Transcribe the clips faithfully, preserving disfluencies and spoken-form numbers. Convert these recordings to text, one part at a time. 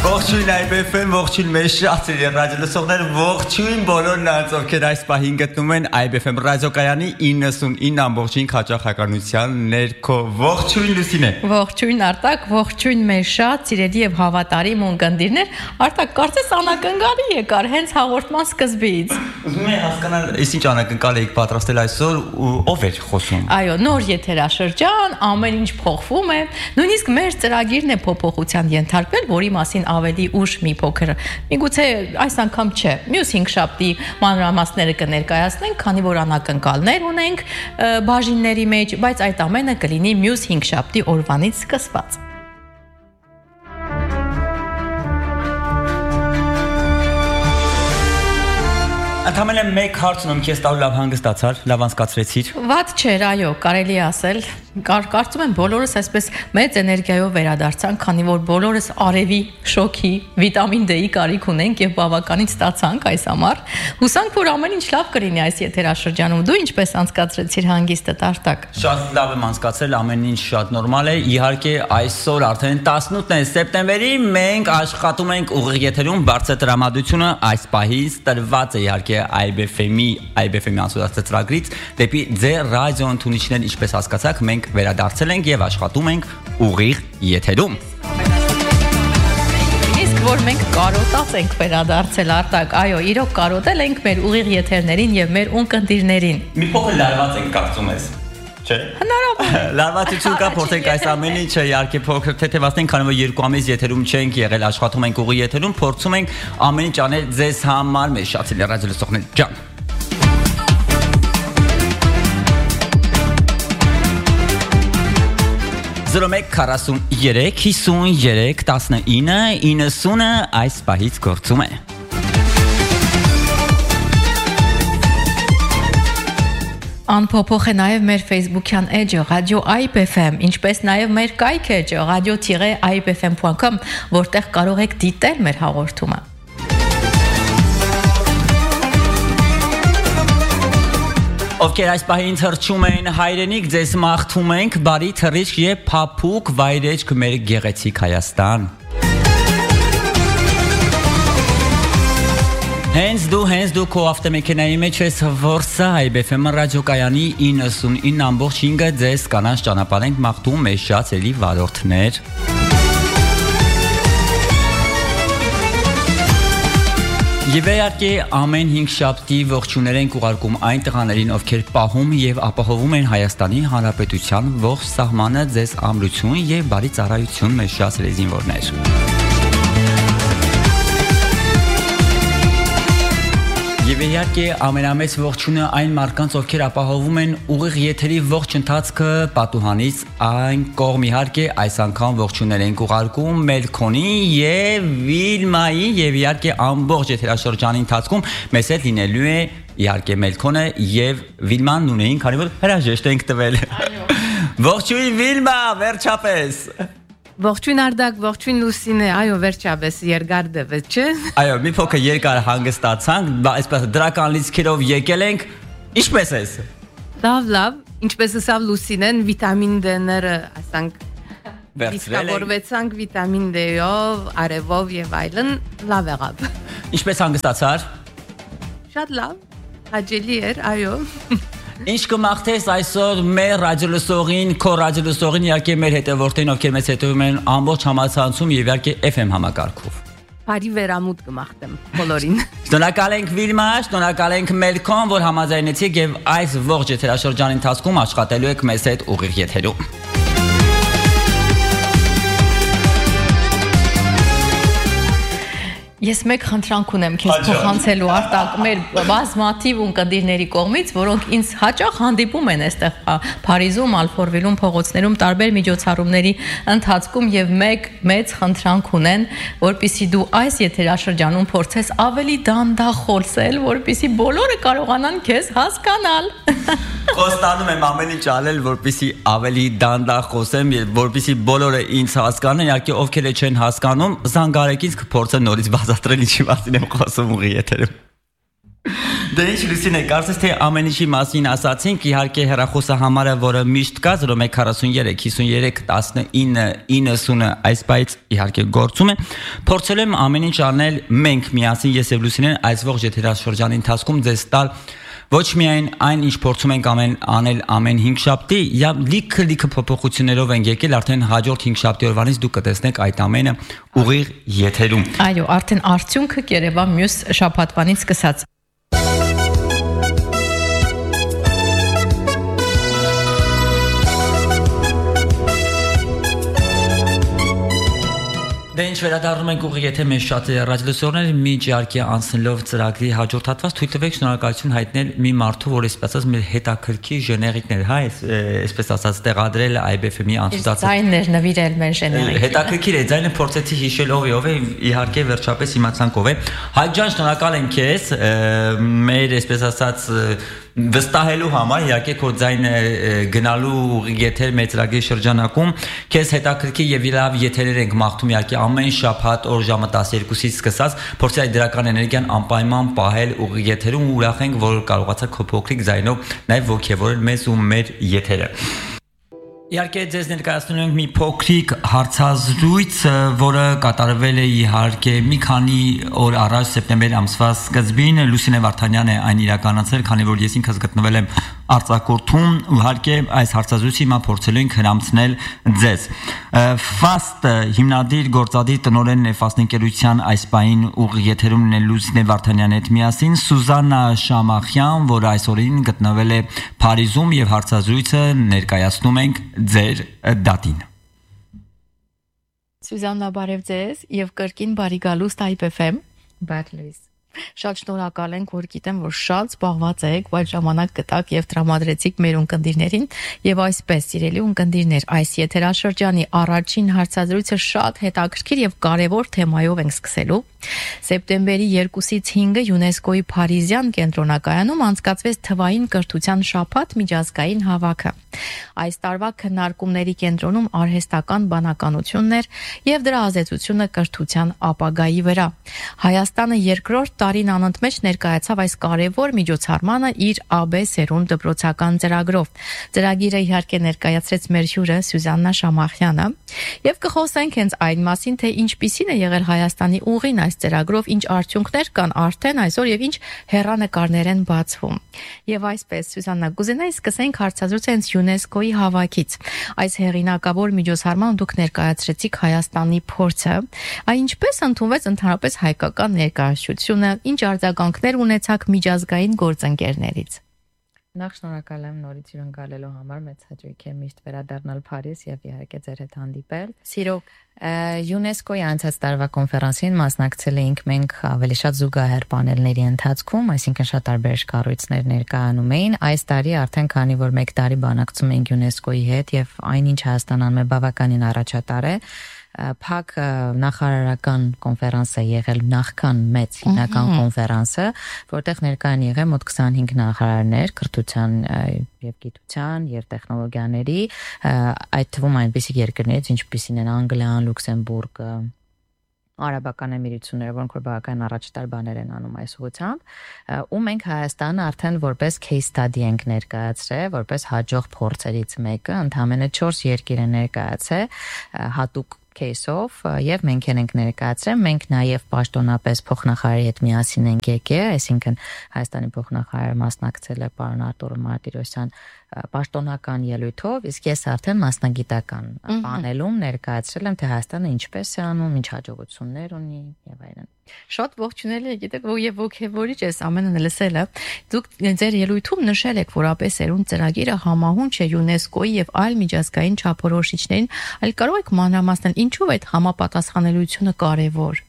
Ողջույն այ բի էֆ էմ, ողջույն մեր շատ ռադիոլսողներ, ողջույն բոլոր նրանց, ովքեր այս պահին գտնում են այ բի էֆ էմ ռադիոկայանի իննսունինը ամբողջին հաճախականության ներքո։ Ողջույն Լուսինե։ Ողջույն Արտակ, ողջույն մեր շատ սիրելի եւ հավատարիմ ունկնդիրներ։ Արտակ, կարծես անակնկալի եկար հենց հաղորդման սկզբից։ Ուզում եմ հասկանալ, այս ինչ անակնկալ եք պատրաստել այսօր, ով էր խոսում։ Այո, նոր եթերաշրջան, ամեն ինչ փոխվում է։ Նույնիսկ մեր ծրագիրն է փոփոխության ենթարկվել, որի մասին ավելի ուշ մի փոքր։ Միգուցե այս անգամ չէ։ Մյուս հինգշաբթի մանրամասները կներկայացնենք, քանի որ անակնկալներ ունենք բաժինների մեջ, բայց այդ ամենը կլինի մյուս հինգշաբթի օրվանից սկսված։ Ընդամենը մեկ հարց ունեմ, քեզ տալու լավ հանգստացար, լավ անցկացրեցիր։ Վատ չէր, այո, կարելի է ասել։ Կարծում եմ բոլորս այսպես մեծ էներգիայով վերադարձանք, քանի որ բոլորս արևի, շոկի, վիտամին D-ի կարիք ունենք եւ բավականին ստացանք այս ամառ։ Հուսանք, որ ամեն ինչ լավ կլինի այս եթերաշրջանում։ Դու ինչպես անցկացրեցիր հանգիստդ, Արտակ։ Շատ լավ եմ անցկացրել, ամեն ինչ շատ նորմալ է։ Իհարկե, այսօր արդեն տասնութն է սեպտեմբերի, մենք աշխատում ենք ուղիղ եթերում, բարձր տրամադրությունը այս պահից տրված է իհարկե այ բի էֆ էմ-ի այ բի էֆ էմ-ի անցուդարձ ծրագրից դեպի ձեր ռադիո ընդունիչներ, ինչպես հասկացաք, մենք վերադարձել ենք եւ աշխատում ենք ուղիղ եթերում։ Իսկ որ մենք կարոտած ենք վերադարձել, Արտակ, այո, իրոք կարոտել ենք մեր ուղիղ եթերներին եւ մեր ունկնդիրներին։ Մի փոքր լարված ենք, կարծում ես։ Չէ։ Հնարավոր է։ Լարվածություն կա, փորձենք այս ամեն ինչը իհարկե փոքր թեթևացնենք, քանի որ երկու ամիս եթերում չենք եղել, աշխատում ենք ուղիղ եթերում, փորձում ենք ամեն ինչ անել ձեզ համար, մեր շատ սիրելի ռադիոլսողներ ջան։ zero one forty-three fifty-three nineteen ninety այս պահից գործում է։ Անփոփոխ է նաև մեր Facebook-յան էջը Radio այ բի էֆ էմ, ինչպես նաև մեր կայք էջը radio tiret i b f m dot com, որտեղ կարող եք դիտել մեր հաղորդումը։ Ովքեր այս պահին թռչում են հայրենիք, ձեզ մաղթում ենք բարի թռիչք եւ փափուկ վայրեջք մեր գեղեցիկ Հայաստան։ Հենց դու, հենց դու քո ավտոմեքենայի մեջ ես որսա այ բի էֆ էմ ռադիոկայանի իննսունինը ամբողջ հինգը ձեզ կանանց ճանապարհ ենք մաղթում մեր շատ սիրելի վարորդներ։ Եվ իհարկե ամեն հինգշաբթի ողջույններ ենք ուղարկում այն տղաներին, ովքեր պահում եւ ապահովում են Հայաստանի Հանրապետության ողջ սահմանը, ձեզ ամրություն եւ բարի ծառայություն մեր շատ սիրելի զինվորներ։ Եվ իհարկե ամենամեծ ողջունը այն մարդկանց, ովքեր ապահովում են ուղիղ եթերի ողջ ընթացքը պատուհանից այն կողմ իհարկե այս անգամ ողջուններ ենք ուղարկում Մելքոնի եւ Վիլմայի եւ իհարկե ամբողջ եթերաշրջանի ընթացքում մեզ հետ լինելու է իհարկե Մելքոնը եւ Վիլման նույնին, քանի որ հրաժեշտ ենք տվել։ Ողջույն Վիլմա, վերջապես։ Ողջույն Արտակ, ողջույն Լուսինե, այո, վերջապես երկար դեպս, չէ։ Այո, մի փոքր երկար հանգստացանք, այսպես դրական լիցքերով եկել ենք։ Ինչպես ես։ Լավ, լավ, ինչպես ասավ Լուսինեն, վիտամին D-ները, ասենք, վերցրել վիտամին D-ով, արևով եւ այլն, լավ եղավ։ Ինչպես հանգստացար։ Շատ լավ, հաճելի էր, այո։ Ինչ կմաղթես այսօր մեր ռադիոլսողին, քո ռադիոլսողին, իհարկե մեր հետևորդին, ովքեր մեզ հետևում են ամբողջ համացանցում եւ իհարկե էֆ էմ համակարգով։ Բարի վերամուտ կմաղթեմ բոլորին։ Շնորհակալ ենք Վիլմա, շնորհակալ ենք Մելքոն, որ համաձայնեցիք եւ այս ողջ եթերաշրջանի ընթացքում աշխատելու եք մեզ հետ ուղիղ եթերում։ Ես մեկ խնդրանք ունեմ քեզ փոխանցելու, Արտակ, մեր բազմաթիվ ունկնդիրների կողմից, որոնք ինձ հաճախ հանդիպում են այստեղ Փարիզում, Ալֆորվիլում, փողոցներում, տարբեր միջոցառումների ընթացքում եւ մեկ մեծ խնդրանք ունեն, որպեսզի դու այս եթերաշրջանում փորձես ավելի դանդաղ խոսել, որպեսզի բոլորը կարողանան քեզ հասկանալ։ Խոստանում եմ ամեն ինչ անել, որպեսզի ավելի դանդաղ խոսեմ, որպեսզի բոլորը ինձ հասկանան, իհարկե ովքեր չեն հասկանում, զանգարեք ինձ կփորձեմ նորից բացատրել ինչի մասին եմ խոսում ուղիղ եթերում։ Դե ինչ Լուսինե, կարծես թե ամեն ինչի մասին ասացինք, իհարկե հեռախոսահամարը, որը միշտ կա զրո մեկ քառասունյոթ հիսունյոթ տասնինը իննսունը այս բայց իհարկե գործում է։ Փորձել եմ ամեն ինչ անել մենք միասին, ես եւ Լուսինեն այս ողջ եթերաշրջանի ընթացքում ձեզ տալ ոչ միայն այն, ինչ փորձում ենք ամեն անել ամեն հինգ շաբթի, եւ լիքը լիքը փոփոխություններով ենք եկել, արդեն հաջորդ հինգ շաբթի օրվանից դուք կտեսնեք այդ ամենը ուղիղ եթերում։ Այո, արդեն արդյունքը կերևա մյուս շաբաթվանից սկսած։ Դե ինչ վերադառնում ենք ուղիղ եթե մեզ շատ ռադիոլսողներ միջ իհարկե անցնելով ծրագրի հաջորդ հատված թույլ տվեք շնորհակալություն հայտնել մի մարդու, որ այսպես ասած մեր հետաքրքիր ժեներիկներ, հա, այսպես ասած տեղադրել այ բի էֆ էմ-ի անցուցած ձայներ նվիրել մեր ժեներիկին։ Հետաքրքիր է, ձայնը փորձեցի հիշել ով է, ով է, իհարկե վերջապես իմացանք ով է։ Հայկ ջան, շնորհակալ եմ քեզ մեր այսպես ասած վստահելու համար, իհարկե քո ձայնը գնալու ուղիղ եթեր մեր ծրագրի շրջանակում քեզ հետաքրքիր եւ լավ եթերեր ենք մաղթում իհարկե ամեն շաբաթ օր ժամը տասներկուսից սկսած փորձի այդ դրական էներգիան անպայման պահել ուղիղ եթերում ու ուրախ ենք որ կարողացաք քո փոքրիկ ձայնով նաեւ ողջևորել մեզ ու մեր եթերը Իհարկե ձեզ ներկայացնում ենք մի փոքրիկ հարցազրույց, որը կատարվել է իհարկե մի քանի օր առաջ սեպտեմբեր ամսվա սկզբին Լուսինե Վարդանյանն է այն իրականացրել, քանի որ ես ինքս գտնվել եմ արձակուրդում, իհարկե այս հարցազրույցի հիմա փորձելու ենք հրամցնել ձեզ։ Ֆաստ հիմնադիր գործադիր տնօրեն Ֆաստ ընկերության այս պահին ուղիղ եթերում է Լուսինե Վարդանյանի հետ միասին Սուզաննա Շամախյան, որը այսօրին գտնվել է Փարիզում եւ հարցազրույցը ներկայացնում ենք ձեր դատին։ Սուզաննա, բարև ձեզ եւ կրկին բարի գալուստ այ բի էֆ էմ։ Բարի լույս։ Շատ շնորհակալ ենք, որ գիտեմ, որ շատ զբաղված եք, բայց ժամանակ գտաք եւ տրամադրեցիք մեր ունկնդիրներին եւ այսպես, սիրելի ունկնդիրներ, այս եթերաշրջանի առաջին հարցազրույցը շատ հետաքրքիր եւ կարեւոր թեմայով ենք սկսելու։ Սեպտեմբերի երկուսից հինգը ՅՈՒՆԵՍԿՕ-ի Փարիզյան կենտրոնակայանում անցկացվեց թվային կրթության շաբաթ միջազգային հավաքը։ Այս տարվա քննարկումների կենտրոնում արհեստական բանականությունն էր եւ դրա ազդեցությունը կրթության ապագայի վրա։ Հայաստանը երկրորդ տարին անընդմեջ ներկայացավ այս կարևոր միջոցառմանը իր ԱԲ սերունդ դպրոցական ծրագրով։ Ծրագիրը իհարկե ներկայացրեց մեր հյուրը Սուզաննա Շամախյանը եւ կխոսենք հենց այն մասին, թե ինչպիսին է եղել Հայաստանի ուղին այս ծրագրով, ինչ արդյունքներ կան արդեն այսօր եւ ինչ հեռանկարներ են բացվում։ Եվ այսպես Սուզաննա, կուզենայի սկսենք հարցազրույցը հենց ՅՈՒՆԵՍԿՕ-ի հավաքից։ Այս հեղինակավոր միջոցառման դուք ներկայացրեցիք Հայաստանի փորձը, այ ինչպես ընդունվեց ընդհանրապես հայկական ներկայացությունը, ինչ արձագանքներ ունեցաք միջազգային գործընկերներից։ Նախ շնորհակալ եմ նորից հյուրն գալելու համար, մեծ հաճույք է միշտ վերադառնալ Փարիզ եւ իհարկե ձեր հետ հանդիպել։ Սիրով ՅՈՒՆԵՍԿՕ-ի անցած տարվա կոնֆերանսին մասնակցել էինք մենք ավելի շատ զուգահեռ պանելների ընթացքում, այսինքն շատ տարբեր կառույցներ ներկայանում էին։ Այս տարի արդեն քանի որ մեկ տարի բանակցում ենք ՅՈՒՆԵՍԿՕ-ի հետ եւ այնինչ Հայաստանում է բավականին առաջատար է, Փակ նախարարական կոնֆերանսը եղել նախքան մեծ հիմնական կոնֆերանսը, որտեղ ներկա են եղել մոտ քսանհինգ նախարարներ կրթության եւ գիտության եւ տեխնոլոգիաների, այդ թվում այնպիսի երկրներից ինչպիսին են Անգլիան, Լյուքսեմբուրգը, Արաբական Էմիրությունները, որոնք որ բավական առաջատար բաներ են անում այս ուղղությամբ, ու մենք Հայաստանը արդեն որպես case study ենք ներկայացրել, որպես հաջող փորձերից մեկը, ընդամենը չորս երկիր է ներկայացել, հատուկ case-ով եւ մենք ենք ներկայացրել, մենք նաեւ պաշտոնապես փոխնախարարի հետ միասին ենք եկել, այսինքն Հայաստանի փոխնախարարը մասնակցել է պարոն Արտուր Մարտիրոսյան պաշտոնական ելույթով, իսկ ես արդեն մասնագիտական պանելում ներկայացրել եմ, թե Հայաստանը ինչպես է անում, ինչ հաջողություններ ունի եւ այլն։ Շատ ողջունել եք, գիտեք, եւ ոգևորիչ է ամենը լսելը։ Դուք ձեր ելույթում նշել եք, որ ԱՊ սերունդ ծրագիրը համահունչ է ՅՈՒՆԵՍԿՕ-ի եւ այլ միջազգային չափորոշիչներին, այլ կարող եք մանրամասնել ինչու է այդ համապատասխանելիությունը կարեւոր։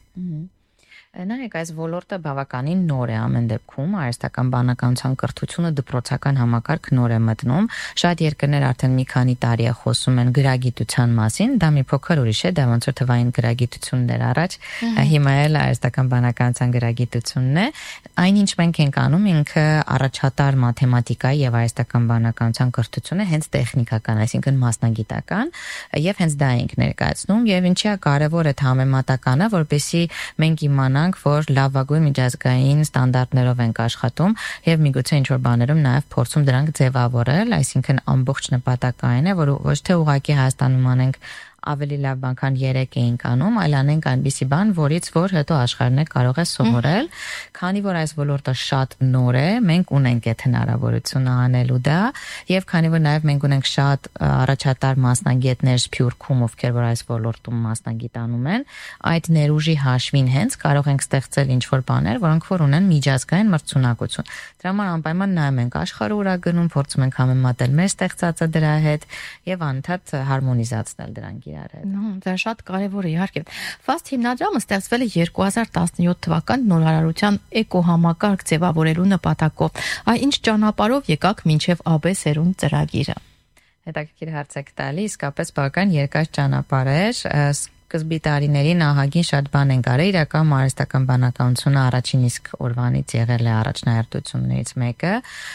Նայեք, այս ոլորտը բավականին նոր է ամեն դեպքում, արհեստական բանականության կրթությունը դպրոցական համակարգ նոր է մտնում, շատ երկրներ արդեն մի քանի տարի է խոսում են գրագիտության մասին, դա մի փոքր ուրիշ է, դա ոնց որ թվային գրագիտությունն էր առաջ, հիմա էլ արհեստական բանականության գրագիտությունն է, այնինչ մենք ենք անում, ինքը առաջատար մաթեմատիկայի եւ արհեստական բանականության կրթությունը հենց տեխնիկական, այսինքն մասնագիտական, եւ հենց դա ենք ներկայացնում եւ ինչի է կարեւոր է համեմատականը, որպեսզի մենք իմանանք վստահանանք, որ լավագույն միջազգային ստանդարտներով ենք աշխատում եւ միգուցե ինչ որ բաներում նաեւ փորձում դրանք ձևավորել, այսինքն ամբողջ նպատակը այն է, որ ոչ թե ուղղակի Հայաստանում անենք ավելի լավ բան, քան երեք էինք անում, այլ անենք այնպիսի բան, որից որ հետո աշխարհն է կարող է սովորել, քանի որ այս ոլորտը շատ նոր է, մենք ունենք այդ հնարավորությունը անելու դա, եւ քանի որ նաեւ մենք ունենք շատ առաջատար մասնագետներ Սփյուռքում, ովքեր որ այս ոլորտում մասնագիտանում են, այդ ներուժի հաշվին հենց կարող ենք ստեղծել ինչ-որ բաներ, որոնք որ ունեն միջազգային մրցունակություն։ Դրա համար անպայման նայում ենք աշխարհը ուրա գնում, փորձում ենք համեմատել մեր ստեղծածը դրա հետ եւ անընդհատ հարմոնիզացնել դրանք իրար հետ։ Նո, դա շատ կարեւոր է, իհարկե։ Ֆաստ հիմնադրամը ստեղծվել է երկու հազար տասնյոթ թվականին նորարարության էկոհամակարգ ձևավորելու նպատակով։ Այ ինչ ճանապարհով եկաք մինչև ԱԲ սերունդ ծրագիրը։ Հետաքրքիր հարց եք տալի, իսկապես բավական երկար ճանապարհ էր, սկզբի տարիներին ահագին շատ բան են կարել, իրական մարզական բանականությունը առաջին իսկ օրվանից եղել է առաջնահերթություններից մեկը,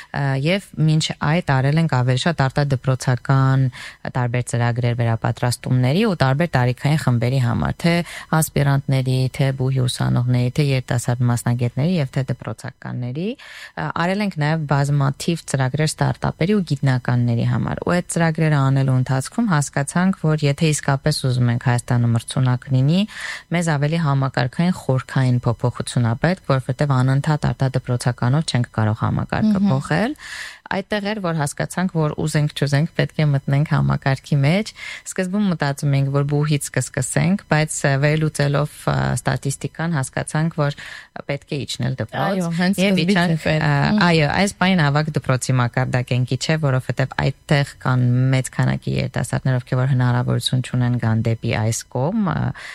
եւ մինչ այդ արել ենք ավելի շատ արտադպրոցական տարբեր ծրագրեր վերապատրաստումների ու տարբեր տարիքային խմբերի համար, թե ասպիրանտների, թե բուհի ուսանողների, թե երիտասարդ մասնագետների եւ թե դպրոցականների, արել ենք նաեւ բազմաթիվ ծրագրեր ստարտափերի ու գիտնականների համար։ Ու այդ ծրագրերը անելու ընթացքում հասկացանք, որ եթե իսկապես ուզում ենք Հայաստանում մրցունակ լինի, մեզ ավելի համակարգային խորքային փոփոխություն է պետք, որովհետև անընդհատ արտադպրոցականով չենք կարող համակարգը փոխել։ Այդտեղ էր, որ հասկացանք, որ ուզենք չուզենք պետք է մտնենք համակարգի մեջ։ Սկզբում մտածում էինք, որ բուհից կսկսենք, բայց վերլուծելով ստատիստիկան հասկացանք, որ պետք է իջնել դպրոց։ Այո, հենց սկզբից է։ Այո, այս բանը ավակ դպրոցի մակարդակ ենք իջե, որովհետև այդտեղ կան մեծ քանակի երիտասարդներ, ովքեր որ հնարավորություն չունեն գան դեպի այս կողմ,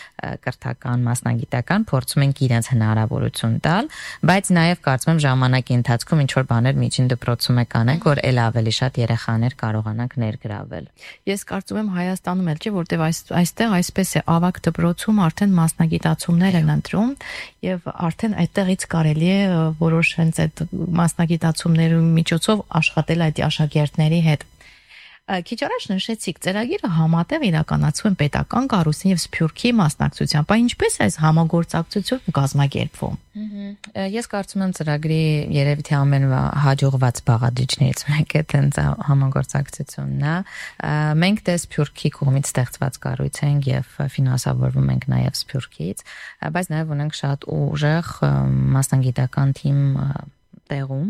կրթական, մասնագիտական, փորձում ենք իրենց հնարավորություն տալ, բայց նաև կարծում եմ ժամանակի ընթացքում ինչ որ բաներ միջին դպրոցում եք անենք, որ ել ավելի շատ երեխաներ կարողանանք ներգրավել։ Ես կարծում եմ Հայաստանում էլ չէ, որտեղ այս այստեղ այսպես է, ավակ դպրոցում արդեն մասնագիտացումներ են ընտրում եւ արդեն այդտեղից կարելի է որոշ հենց այդ մասնագիտացումների միջոցով աշխատել այդ աշակերտների հետ։ Քիչ առաջ նշեցիք, ծրագիրը համատեղ իրականացվում է պետական կառույցի եւ Սփյուռքի մասնակցությամբ։ Այն ինչպես է այս համագործակցությունը կազմակերպվում։ Ես կարծում եմ ծրագրի երևի թե ամենահաջողված բաղադրիչներից մեկը տենց համագործակցությունն է։ Մենք դե Սփյուռքի կողմից ստեղծված կառույց ենք եւ ֆինանսավորվում ենք նաեւ Սփյուռքից, բայց նաեւ ունենք շատ ուժեղ մասնագիտական թիմ տեղում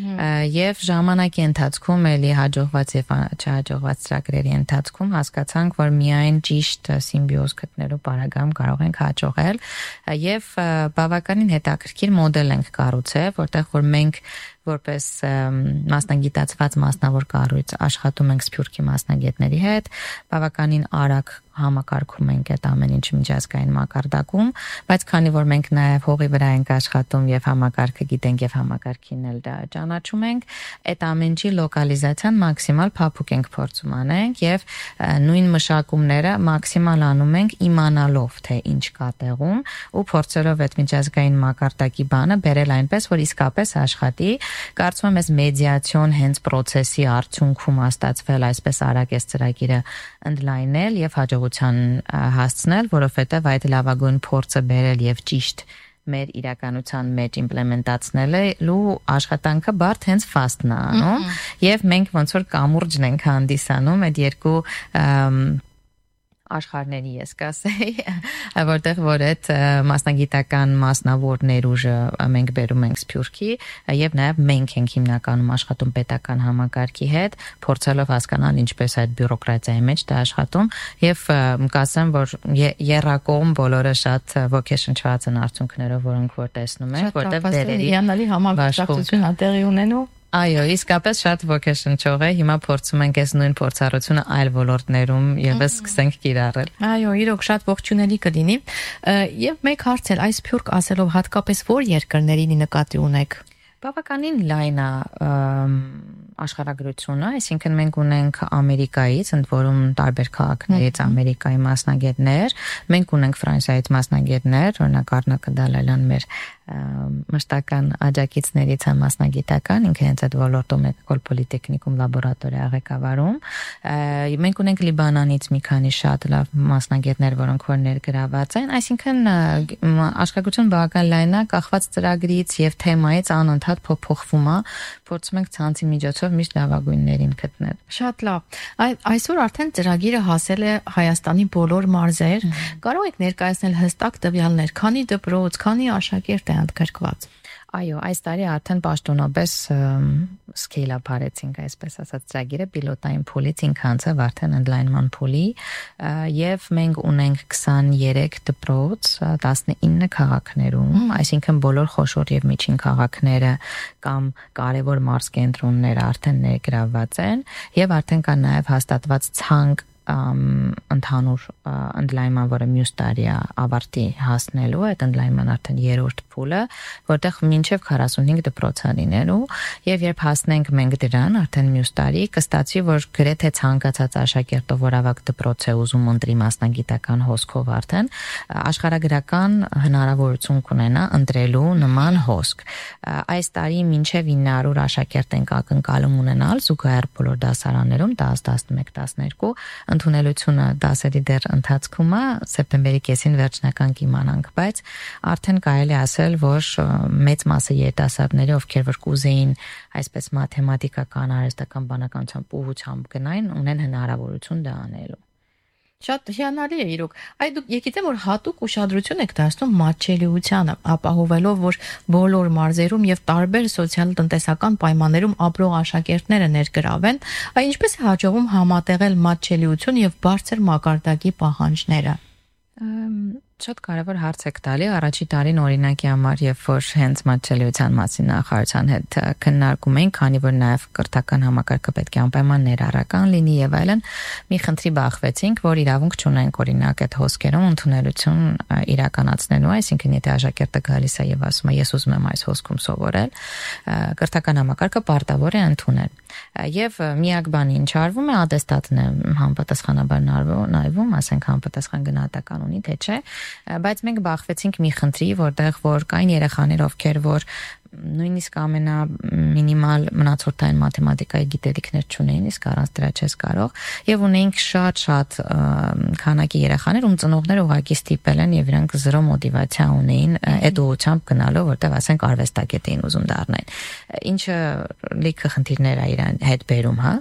եւ ժամանակի ընթացքում էլի հաջողված եւ չհաջողված ծրագրերի ընթացքում հասկացանք, որ միայն ճիշտ սիմբիոզ գտնելու պարագայում կարող ենք հաջողել եւ բավականին հետաքրքիր մոդել ենք կառուցել, որտեղ որ մենք որպես մասնագիտացված մասնավոր կառույց աշխատում ենք Սփյուռքի մասնագետների հետ, բավականին արագ համակարգում ենք այդ ամեն ինչ միջազգային մակարդակում, բայց քանի որ մենք նաև հողի վրա ենք աշխատում եւ համակարգը գիտենք եւ համակարգին էլ դա ճանաչում ենք, այդ ամեն ինչի լոկալիզացիան մաքսիմալ փափուկ ենք փորձում անենք եւ նույն մշակումները մաքսիմալ անում ենք իմանալով թե ինչ կա տեղում ու փորձելով այդ միջազգային մակարդակի բանը բերել այնպես, որ իսկապես աշխատի։ Կարծում եմ այս մեդիացիոն հենց process-ի արդյունքում ստացվել այսպես արագ այս ծրագիրը ընդլայնել եւ հաջողության հասցնել, որովհետեւ այդ լավագույն փորձը բերել եւ ճիշտ մեր իրականության մեջ իմպլեմենտացնելու աշխատանքը բարդ հենց ֆաստն է անում եւ մենք ոնց որ կամուրջն ենք հանդիսանում այդ երկու աշխարհների ես կասեի, որտեղ որ այդ մասնագիտական մասնավոր ներուժը մենք բերում ենք Սփյուռքի եւ նաեւ մենք ենք հիմնականում աշխատում պետական համակարգի հետ, փորձելով հասկանալ ինչպես այդ բյուրոկրատիայի մեջ դա աշխատում եւ կասեմ, որ երրակողմ բոլորը շատ ոգեշնչված են արդյունքներով, որոնք որ տեսնում ենք, որտեղ դերերի հիանալի համագործակցություն ա տեղի ունենում։ Այո, իսկապես շատ ոգեշնչող է։ Հիմա փորձում ենք այս նույն փորձառությունը այլ ոլորտներում եւս սկսենք կիրառել։ Այո, իրոք շատ ողջունելի կլինի։ Եվ մեկ հարց էլ, այս Սփյուռք ասելով հատկապես որ երկրներին նկատի ունեք։ Բավականին լայն է աշխարհագրությունը, այսինքն մենք ունենք Ամերիկայից, ընդ որում տարբեր քաղաքներից Ամերիկայի մասնագետներ, մենք ունենք Ֆրանսիայից մասնագետներ, օրինակ Արնակը Դալալյան մեր մշտական աջակիցներից է մասնագիտական, ինքը հենց այդ ոլորտում Էկոլ Պոլիտեխնիկում լաբորատորիա ղեկավարում։ Մենք ունենք Լիբանանից մի քանի շատ լավ մասնագետներ, որոնք որ ներգրաված են, այսինքն աշխարհագրություն բավական լայն է, կախված ծրագրից եւ թեմայից անընդհատ փոփոխվում է, փորձում ենք ցանցի միջոցով միշտ լավագույններին գտնել։ Շատ լավ։ Այսօր արդեն ծրագիրը հասել է Հայաստանի բոլոր մարզեր։ Կարող եք ներկայացնել հստակ տվյալներ, քանի դպրոց, քանի աշակերտ է ընդգրկված։ Այո, այս տարի արդեն պաշտոնապես scale-up արեցինք, այսպես ասած, ծրագիրը պիլոտային փուլից ինքը անցավ արդեն ընդլայնման փուլի, եւ մենք ունենք քսաներեք դպրոց տասնինը քաղաքներում, այսինքն բոլոր խոշոր եւ միջին քաղաքները կամ կարևոր մարզ կենտրոնները արդեն ներգրավված են եւ արդեն կա նաեւ հաստատված ցանկ ընդհանուր ընդլայնման, որը մյուս տարի ավարտի հասնելու է, այդ ընդլայնման արդեն երրորդ փուլը, որտեղ մինչև քառասունհինգ դպրոց է լինելու, եւ երբ հասնենք մենք դրան, արդեն մյուս տարի կստացվի, որ գրեթե ցանկացած աշակերտով, որ ավագ դպրոց է ուզում ընտրի մասնագիտական հոսքով արդեն, աշխարհագրական հնարավորություն կունենա ընտրելու նման հոսք։ Այս տարի մինչև ինը հարյուր աշակերտ ենք ակնկալում ունենալ զուգահեռ բոլոր դասարաններում դաս, տասնմեկ, տասներկու ընդունելությունը դասերի դեռ ընթացքում է, սեպտեմբերի կեսին վերջնական կիմանանք, բայց արդեն կարելի ասել, որ մեծ մասը երիտասարդների, ովքեր որ կուզեին այսպես մաթեմատիկական, արհեստական բանականությամբ ուղղությամբ գնային, ունեն հնարավորություն դա անելու։ Շատ հիանալի է իրոք։ Այ դուք եկիցեմ որ հատուկ ուշադրություն եք դարձնում մատչելիությանը, ապահովելով որ բոլոր մարզերում եւ տարբեր սոցիալ-տնտեսական պայմաններում ապրող աշակերտները ներգրավեն, այ ինչպես է հաջողվում համատեղել մատչելիություն եւ բարձր մակարդակի պահանջները։ Շատ կարևոր հարց եք տալի, առաջի տարին օրինակի համար, երբ որ հենց մատչելիության մասին նախարարության հետ քննարկում ենք, քանի որ նաև կրթական համակարգը պետք է անպայման ներառական լինի եւ այլն, մի խնդրի բախվեցինք, որ իրավունք չունենք օրինակ այդ հոսքերում ընդունելություն իրականացնելու, այսինքն եթե աշակերտը գալիս է եւ ասում է ես ուզում եմ այս հոսքում սովորել, կրթական համակարգը պարտավոր է ընդունել։ Եվ միակ բանը ինչ արվում է, ատեստատն է համապատասխանաբար նայվում, ասենք համապատասխան գնահատական ունի, թե չէ, բայց մենք բախվեցինք մի խնդրի, որտեղ որ կային երեխաներ, ովքեր որ նույնիսկ ամենամինիմալ մնացորդային մաթեմատիկայի գիտելիքներ չունեին, իսկ առանց դրա չես կարող, եւ ունեինք շատ-շատ քանակի երեխաներ, ում ծնողները ուղղակի ստիպել են եւ իրանք զրո մոտիվացիա ունեին այդ ուղղությամբ գնալով, որտեղ ասենք արվեստագետ էին ուզում դառնալ, ինչը լիքը խնդիրներ է իրան հետ բերում, հա։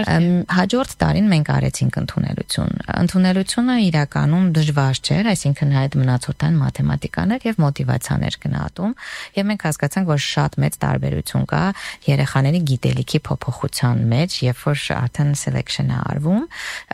Հաջորդ տարին մենք արեցինք ընդունելություն։ Ընդունելությունը իրականում դժվար չէր, այսինքն այդ մնացորդային մաթեմատիկաներ եւ մոտիվացիաներ գնահատում, եւ մենք հասկացանք, որ շատ մեծ տարբերություն կա երեխաների գիտելիքի փոփոխության մեջ, երբ որ արդեն selection է արվում,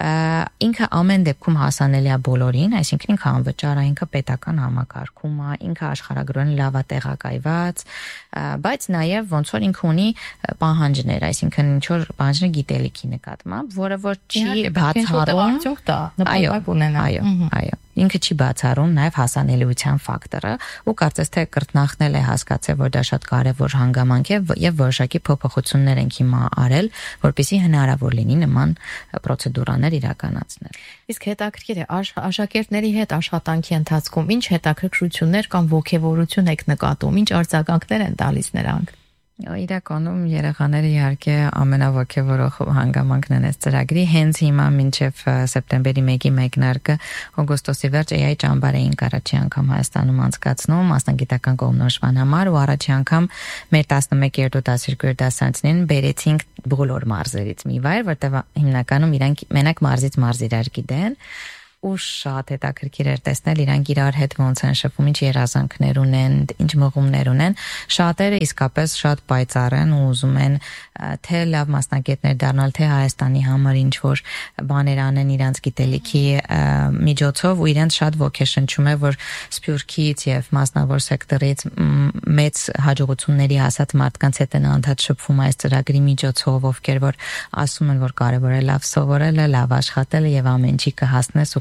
ինքը ամեն դեպքում հասանելի է բոլորին, այսինքն ինքը անվճար է, ինքը պետական համակարգում է, ինքը աշխարհագրորեն լավ է տեղակայված, բայց նաև ոնց որ ինքը ունի պահանջներ, այսինքն ինչ որ պահանջներ գիտելիքի նկատմամբ, որը որ չի բացառում, նպատակ ունենա։ Այո, այո։ Ինքը չի բացառում նաև հասանելիության ֆակտորը, ու կարծես թե կրտնախնել է հասկացել, որ դա շատ կարևոր հանգամանք է եւ որոշակի փոփոխություններ ենք հիմա արել, որպեսզի հնարավոր լինի նման պրոցեդուրաներ իրականացնել։ Իսկ հետաքրքիր է, աշակերտների հետ աշխատանքի ընթացքում ինչ հետաքրքրություններ կամ ոգևորություն եք նկատում, ինչ արձագանքներ են տալիս նրանք։ Իրականում երեխաները իհարկե ամենաոգևորող հանգամանքն են այս ծրագրի, հենց հիմա մինչև սեպտեմբերի մեկի մեկնարկը օգոստոսի վերջ էյ այ ճամբար էինք առաջի անգամ Հայաստանում անցկացնում մասնագիտական կողմնորոշման համար, ու առաջի անգամ մեր տասնմեկ երրորդ դասերկու դասարանցիներին բերեցինք բոլոր մարզերից մի վայր, որտեղ հիմնականում իրանք մենակ մարզից մարզ իրար գիտեն, ու շատ հետաքրքիր էր տեսնել իրանք իրար հետ ոնց են շփվում, ինչ երազանքներ ունեն, ինչ մղումներ ունեն, շատերը իսկապես շատ պայծառ են ու ուզում են թե լավ մասնագետներ դառնալ, թե Հայաստանի համար ինչ որ բաներ անեն իրանց գիտելիքի միջոցով, ու իրենց շատ ոգեշնչում է, որ Սփյուռքից եւ մասնավոր սեկտորից մեծ հաջողությունների հասած մարդկանց հետ են անդադ շփվում այս ծրագրի միջոցով, ովքեր որ ասում են, որ կարևոր է լավ սովորելը, լավ աշխատելը եւ ամեն ինչի կհասնես ու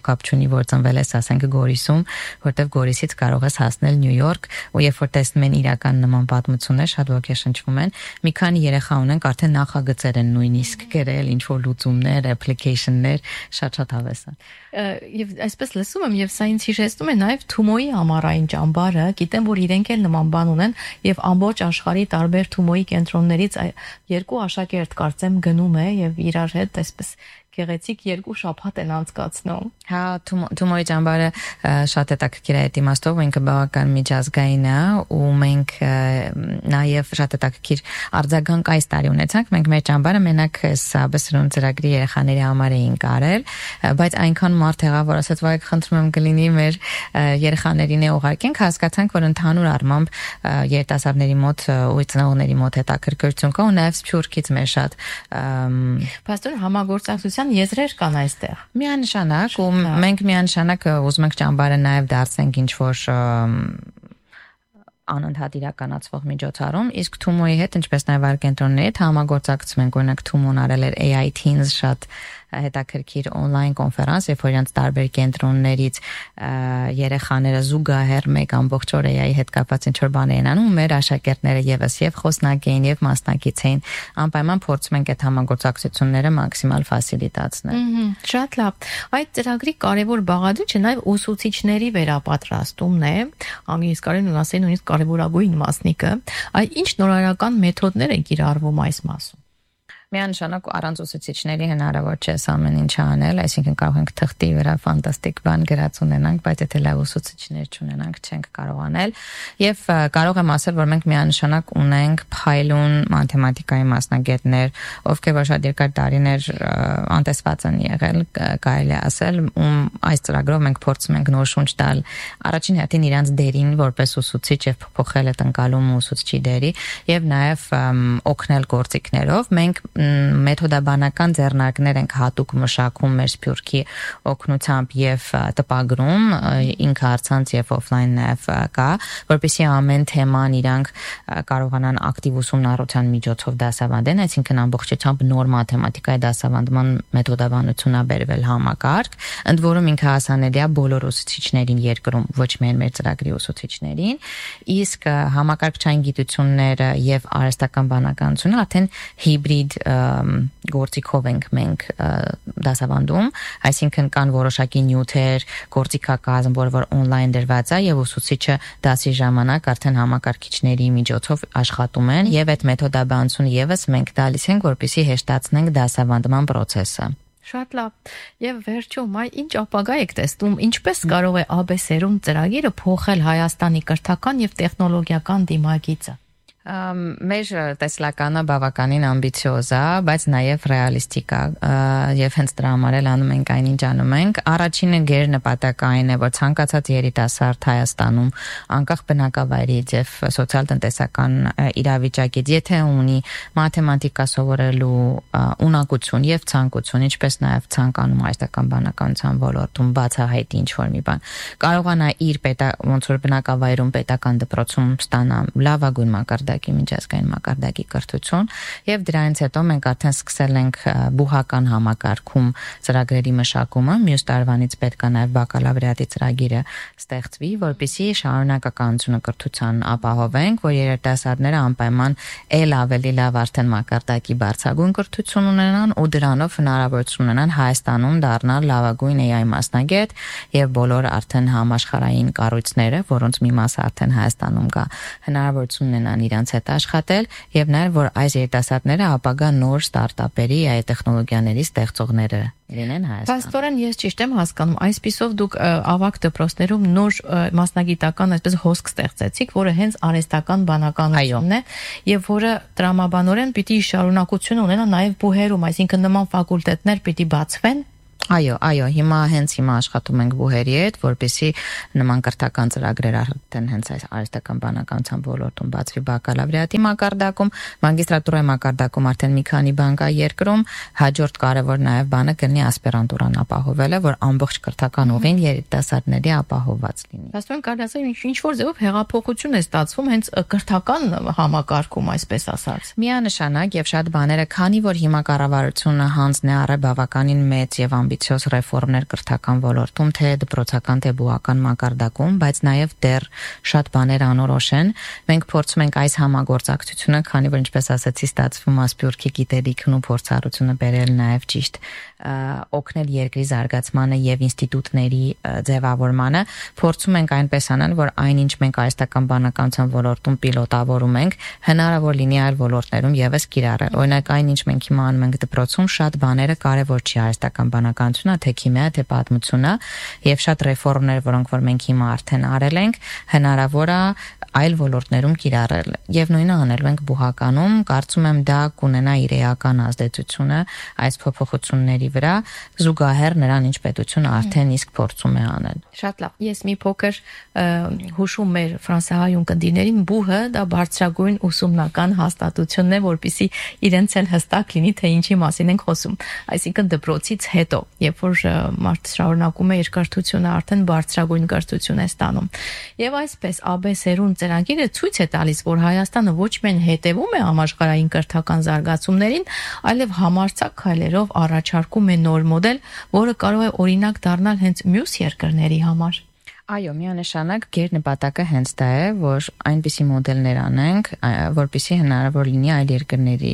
կապ չունի, որ ծնվել ես, ասենք Գորիսում, որտեղ Գորիսից կարող ես հասնել Նյու Յորք, ու երբ որ տեսնում են իրական նման պատմություններ, շատ ոգեշնչվում են։ Մի քանի երեխա ունենք, արդեն նախագծեր են նույնիսկ գրել, ինչ որ լուծումներ, application-ներ, շատ-շատ հավես է։ Եվ այսպես լսում եմ, եւ սա ինձ հիշեցնում է նաեւ Թումոյի ամառային ճամբարը, գիտեմ, որ իրենք էլ նման բան ունեն, եւ ամբողջ աշխարհի տարբեր Թումոյի կենտրոններից երկու աշակերտ կարծեմ գնում է եւ իրար հետ այսպես գեղեցիկ երկու շաբաթ են անցկացնում։ Հա, Թումոյի ճամբարը շատ հետաքրքիր է այդ իմաստով, ինքը բավական միջազգային է, ու մենք նաև շատ հետաքրքիր արձագանք այս տարի ունեցանք։ Մենք մեր ճամբարը մենակ Սաբսրուն ծրագրի երեխաների համար էինք արել, բայց այնքան մարդ եղավ, որ ասաց, վայ, խնդրում եմ կլինի մեր երեխաներին է ուղարկենք, հասկացանք, որ ընդհանուր առմամբ երիտասարդների մոտ ու ծնողների մոտ հետաքրքրություն կա, ու նաև Սփյուռքից մեր շատ Պաստոր համագործակցության եզրեր կան այստեղ։ Միանշանակ, ու մենք միանշանակ ուզում ենք ճամբարը նաև դարձնենք ինչ որ անընդհատ իրականացվող միջոցառում, իսկ Թումոյի հետ, ինչպես նաև այլ կենտրոնների հետ համագործակցում ենք, օրինակ Թումոն արել էր A I Teens շատ հետաքրքիր on-line կոնֆերանս, երբ որ իրենց տարբեր կենտրոններից երեխաները զուգահեռ մեկ ամբողջ օր A I-ի հետ կապված ինչ-որ բաներ են անում, մեր աշակերտները եւս եւ խոսնակ էին եւ մասնակից էին, անպայման փորձում ենք այդ համագործակցությունները մաքսիմալ ֆասիլիտացնել։ Շատ լավ։ Այդ ծրագրի կարևոր բաղադրիչը նաեւ ուսուցիչների վերապատրաստումն է, անգլիական կարեն ասեն նույնիսկ կարևորագույն մասնիկը։ Այդ ինչ նորարարական մեթոդներ են կիրառվում այս մասում։ Միանշանակ առանց ուսուցիչների հնարավոր չէ ամեն ինչ անել, այսինքն կարող ենք թղթի վրա ֆանտաստիկ բան գրած ունենանք, բայց եթե լավ ուսուցիչներ չունենանք, չենք կարող անել։ Եվ կարող եմ ասել, որ մենք միանշանակ ունենք փայլուն մաթեմատիկայի մասնագետներ, ովքեր որ շատ երկար տարիներ անտեսված են եղել, կարելի է ասել, ում այս ծրագրով մենք փորձում ենք նոր շունչ տալ առաջին հերթին իրանց դերին որպես ուսուցիչ եւ փոփոխել այդ ընկալումը ուսուցչի դերի եւ նաեւ օգնել գործիքներով։ Մենք մեթոդաբանական ձեռնարկներ ենք հատուկ մշակում մեր Սփյուռքի օգնությամբ եւ տպագրում, ինքը առցանց եւ օֆլայն նաեւ կա, որպեսզի ամեն թեման իրանք կարողանան ակտիվ ուսումնառության միջոցով դասավանդեն, այսինքն ամբողջությամբ նոր մաթեմատիկայի դասավանդման մեթոդաբանություն ա բերվել համակարգ, ընդ որում ինքը հասանելի է բոլոր ուսուցիչներին երկրում, ոչ միայն մեր ծրագրի ուսուցիչներին, իսկ համակարգչային գիտությունները եւ արհեստական բանականությունը արդեն հիբրիդ գործիքով ենք մենք դասավանդում, այսինքն կան որոշակի նյութեր, գործիքակազմ, որը որ on-line դրված է եւ ուսուցիչը դասի ժամանակ արդեն համակարգիչների միջոցով աշխատում են եւ այդ մեթոդաբանությունը եւս մենք տալիս ենք, որպեսզի հեշտացնենք դասավանդման process-ը։ Շատ լավ։ Եվ վերջում, այ ինչ ապագա եք տեսնում, ինչպես կարող է A B S-ում ծրագիրը փոխել Հայաստանի կրթական եւ տեխնոլոգիական դիմագիծը։ Մեր տեսլականը բավականին ամբիցիոզ է, բայց նաև ռեալիստիկ է եւ հենց դրա համար էլ անում ենք այնինչ անում ենք։ Առաջինը գեր նպատակը այն է, որ ցանկացած երիտասարդ Հայաստանում անկախ բնակավայրից եւ սոցիալ-տնտեսական իրավիճակից, եթե ունի մաթեմատիկա սովորելու ունակություն եւ ցանկություն, ինչպես նաև ցանկանում հայաստական բանականության ոլորտում բացահայտի ինչ-որ մի բան, կարողանա իր պետա ոնց որ բնակավայրում պետական դպրոցում ստանա լավագույն մակարդակի միջազգային մակարդակի կրթություն եւ դրանից հետո մենք արդեն սկսել ենք բուհական համակարգում ծրագրերի մշակումը, մյուս տարվանից պետք է նաեւ բակալավրիատի ծրագիրը ստեղծվի, որպեսզի շարունակականությունը կրթության ապահովենք, որ երիտասարդները անպայման ել ավելի լավ արդեն մակարդակի բարձրագույն կրթություն ունենան ու դրանով հնարավորություն ունենան Հայաստանում դառնալ լավագույն A I մասնագետ եւ բոլոր արդեն համաշխարհային կառույցները, որոնց մի մասը արդեն Հայաստանում կա, հնարավորություն ունենան իրանց հետ աշխատել եւ նաեւ որ այս երիտասարդները ապագա նոր ստարտափերի այ տեխնոլոգիաների ստեղծողները լինեն Հայաստանում։ Պաստորեն ես ճիշտ եմ հասկանում, այսպիսով դուք ավագ դպրոցներում նոր մասնագիտական այսպես հոսք ստեղծեցիք, որը հենց արհեստական բանականությունն է եւ որը տրամաբանորեն պիտի շարունակություն ունենա նաեւ բուհերում, այսինքն նման ֆակուլտետներ պիտի բացվեն։ Այո, այո, հիմա հենց հիմա աշխատում ենք բուհերի հետ, որպեսզի նման կրթական ծրագրեր արդեն հենց այս արհեստական բանականության ոլորտում բացվի բակալավրիատի մակարդակում, մագիստրատուրայի մակարդակում արդեն մի քանի բան կա երկրում, հաջորդ կարևոր նաև բանը կլինի ասպիրանտուրան ապահովելը, որ ամբողջ կրթական ուղին երիտասարդների ապահովված լինի։ Աստորեն կարելի ասել ինչ որ ձևով հեղափոխություն է ստացվում հենց կրթական համակարգում, այսպես ասած։ Միանշանակ եւ շատ բաները, քանի որ հիմա կառավարությունը հանձն է առել բավականին մեծ եւ ամբիցիոզ ռեֆորմներ կրթական ոլորտում, թե դպրոցական, թե բուհական մակարդակում, բայց նաև դեռ շատ բաներ անորոշ են։ Մենք փորձում ենք այս համագործակցությունը, քանի որ ինչպես ասացի, ստացվում է Սփյուռքի գիտելիքն ու փորձառությունը բերել նաև ճիշտ օգնել երկրի զարգացմանը եւ ինստիտուտների ձևավորմանը, փորձում ենք այնպես անալ, որ այնինչ մենք հայաստական բանականության ոլորտում պիլոտավորում ենք, հնարավոր լինի այլ ոլորտներում եւս կիրառել։ Օրինակ այնինչ մենք հիմա անում ենք դպրոցում, շատ բաները կարևոր չի հայաստական բանականությունը, թե քիմիա, թե պատմությունը, եւ շատ ռեֆորմներ, որոնք որ մենք հիմա արդեն արել ենք, հնարավոր է այլ ոլորտներում կիրառել։ Եվ նույնը անելու ենք բուհականում, կարծում եմ դա կունենա իր էական ազդեցությունը այս փոփոխությունների վրա, զուգահեռ նրան ինչ պետությունը արդեն իսկ փորձում է անել։ Շատ լավ։ Ես մի փոքր հուշում մեր ֆրանսահայ ունկնդիրներին, բուհը դա բարձրագույն ուսումնական հաստատությունն է, որպեսզի իրենց էլ հստակ լինի, թե ինչի մասին ենք խոսում։ Այսինքն դպրոցից հետո, երբ որ մարդ շարունակում է իր կրթությունը, արդեն բարձրագույն կրթություն է ստանում։ Եվ այսպես ԱԲՍ-երուն ծրագիրը ցույց է տալիս, որ Հայաստանը ոչ միայն հետևում է համաշխարհային կրթական զարգացումներին, այլև համարձակ քայլերով առաջարկում է նոր մոդել, որը կարող է օրինակ դառնալ հենց մյուս երկրների համար։ Այո, միանշանակ գեր նպատակը հենց դա է, որ այնպիսի մոդելներ անենք, որպեսզի հնարավոր լինի այլ երկրների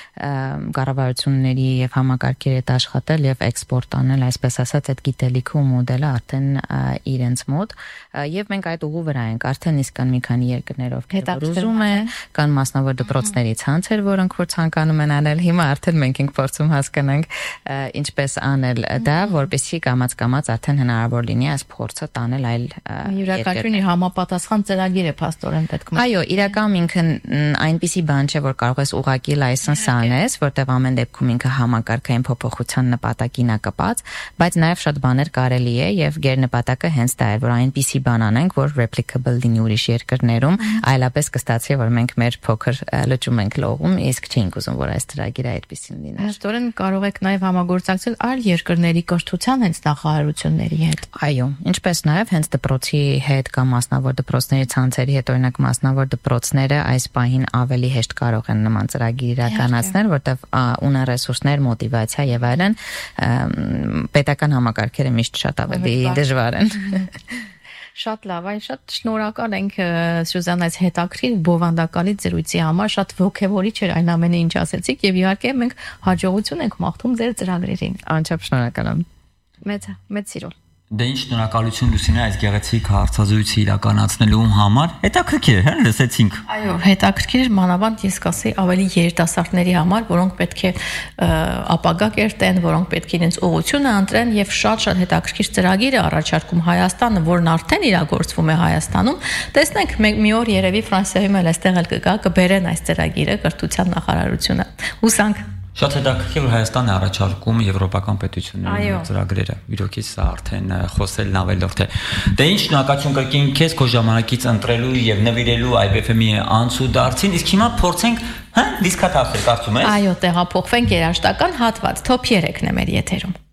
կառավարությունների եւ համակարգերի հետ աշխատել եւ էքսպորտ անել, այսպես ասած, այդ գիտելիքը ու մոդելը արդեն իրենց մոտ, եւ մենք այդ ուղու վրա ենք, արդեն իսկ կան մի քանի երկրներով ուզում է, կան մասնավոր դպրոցների ցանցեր, որոնք որ ցանկանում են անել, հիմա արդեն մենք ենք փորձում հասկանանք ինչպես անել դա, որպեսզի կամաց-կամաց արդեն հնարավոր լինի այս փորձը տանել այլ յուրաքանչյուրի համապատասխան ծրագիր է փաստորեն պետք է։ Այո, իրական ինքն այնպիսի բան չէ, որ կարող ես ուղղակի լայսենս անես, որտեղ ամեն դեպքում ինքը համակարգային փոփոխության նպատակին է կապած, բայց նաև շատ բաներ կարելի է եւ գեր նպատակը հենց դա է, որ այնպիսի բան անենք, որ replicable լինի ուրիշ երկրներում, այլապես կստացվի, որ մենք մեր փոքր լճում ենք լողում, իսկ չենք ուզում, որ այս ծրագիրը այդպեսին լինի։ Փաստորեն կարող եք նաև համագործակցել այլ երկրների կրթության հենց նախարարությունների հետ։ Այո, ինչպես նաև հենց դպրոցի հետ կամ մասնավոր դպրոցների ցանցերի հետ, օրինակ մասնավոր դպրոցները այս պահին ավելի հեշտ կարող են նման ծրագիր իրականացնել, որտեղ ունեն ռեսուրսներ, մոտիվացիա եւ այլն, պետական համակարգերը միշտ շատ ավելի դժվար են։ Շատ լավ, այ շատ շնորհակալ ենք Սյուզան այս հետաքրքիր բովանդակալի զրույցի համար, շատ ոգևորիչ էր այն ամենը, ինչ ասեցիք, եւ իհարկե մենք հաջողություն ենք մաղթում ձեր ծրագրերին։ Անչափ շնորհակալ եմ։ Մեծ մեծ սիրո։ Դե ինչ շնորհակալություն Լուսինե այս գեղեցիկ հարցազրույցը իրականացնելու համար։ Հետաքրքիր է, հա, լսեցինք։ Այո, հետաքրքիր մանավանդ ես կասեի ավելի երիտասարդների համար, որոնք պետք է ապագա կերտեն, որոնք պետք է իրենց ուղղությունը ընտրեն եւ շատ-շատ հետաքրքիր ծրագիր է առաջարկում Հայաստանը, որն արդեն իրագործվում է Հայաստանում։ Տեսնենք մի օր երևի Ֆրանսիայում էլ այստեղ էլ կգա, կբերեն այս ծրագիրը կրթության նախարարությունը։ Հուսանք։ Շատ հետաքրքիր որ Հայաստանը առաջարկում եվրոպական պետությունների ծրագրերը։ Իրոք սա արդեն խոսելն ավելորդ է։ Դե ինչ շնորհակալություն կրկին քեզ քո ժամանակից ընտրելու եւ նվիրելու I B F M-ի անցու դարձին, իսկ հիմա փորձենք, հա, դիսկաթափել, կարծում ես։ Այո, տեղափոխվենք երաժշտական հատված, Top երեքն է մեր եթերում։